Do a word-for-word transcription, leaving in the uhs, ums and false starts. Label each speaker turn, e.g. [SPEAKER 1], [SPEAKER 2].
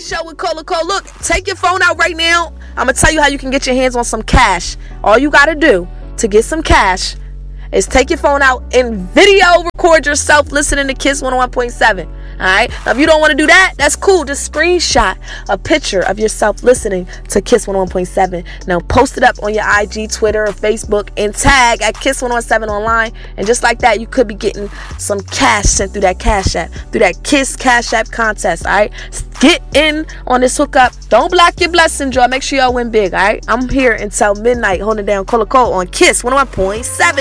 [SPEAKER 1] Show with Cola Cole. Look, take your phone out right now. I'm going to tell you how you can get your hands on some cash. All you got to do to get some cash is take your phone out and video record yourself listening to Kiss one oh one point seven. Alright? Now, if you don't want to do that, that's cool. Just screenshot a picture of yourself listening to Kiss one oh one point seven. Now, post it up on your I G, Twitter, or Facebook, and tag at Kiss one oh one seven online. And just like that, you could be getting some cash sent through that Cash App, through that Kiss Cash App contest. Alright? Get in on this hookup. Don't block your blessing, Joy. Make sure y'all win big. Alright? I'm here until midnight holding down Cola Cole on Kiss one oh one point seven.